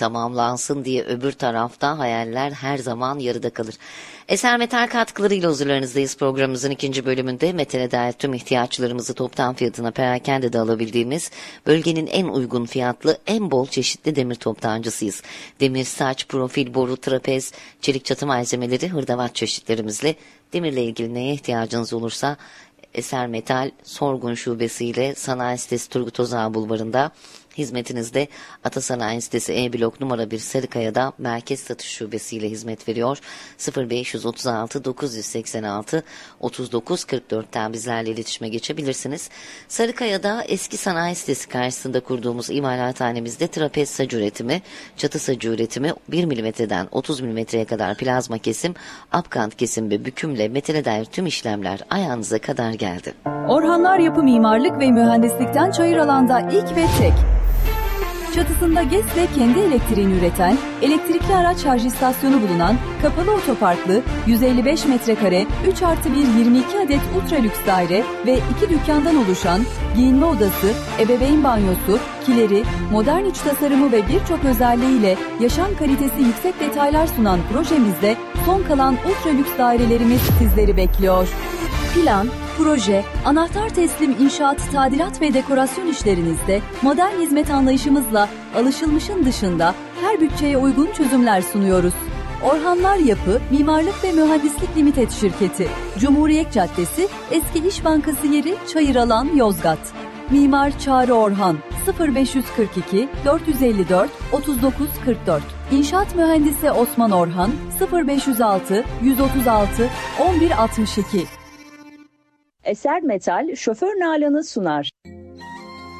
tamamlansın diye öbür tarafta hayaller her zaman yarıda kalır. Eser Metal katkılarıyla huzurlarınızdayız. Programımızın ikinci bölümünde metale dair tüm ihtiyaçlarımızı toptan fiyatına perakende de alabildiğimiz bölgenin en uygun fiyatlı, en bol çeşitli demir toptancısıyız. Demir, saç, profil, boru, trapez, çelik çatı malzemeleri, hırdavat çeşitlerimizle demirle ilgili neye ihtiyacınız olursa Eser Metal Sorgun Şubesi'yle Sanayi Sitesi Turgut Özal Bulvarı'nda hizmetinizde. Atasanayi Sitesi E-Blok numara 1 Sarıkaya'da Merkez Satış Şubesi ile hizmet veriyor. 0536 986 39 44'ten bizlerle iletişime geçebilirsiniz. Sarıkaya'da eski sanayi sitesi karşısında kurduğumuz imalathanemizde trapez sacı üretimi, çatı sacı üretimi, 1 milimetreden 30 milimetreye kadar plazma kesim, apkant kesim ve bükümle metale dair tüm işlemler ayağınıza kadar geldi. Orhanlar Yapı Mimarlık ve Mühendislik'ten Çayıralan'da ilk ve tek. Çatısında GES'le kendi elektriğini üreten, elektrikli araç şarj istasyonu bulunan, kapalı otoparklı, 155 metrekare, 3+1 22 adet ultra lüks daire ve 2 dükkandan oluşan, giyinme odası, ebeveyn banyosu, kileri, modern iç tasarımı ve birçok özelliğiyle yaşam kalitesi yüksek detaylar sunan projemizde son kalan ultra lüks dairelerimiz sizleri bekliyor. Plan, proje, anahtar teslim inşaat, tadilat ve dekorasyon işlerinizde modern hizmet anlayışımızla alışılmışın dışında her bütçeye uygun çözümler sunuyoruz. Orhanlar Yapı, Mimarlık ve Mühendislik Limited Şirketi, Cumhuriyet Caddesi, Eski İş Bankası yeri Çayıralan, Yozgat. Mimar Çağrı Orhan, 0542 454 3944. İnşaat Mühendisi Osman Orhan, 0506 136 1162. Eser Metal şoför Nalan'ı sunar.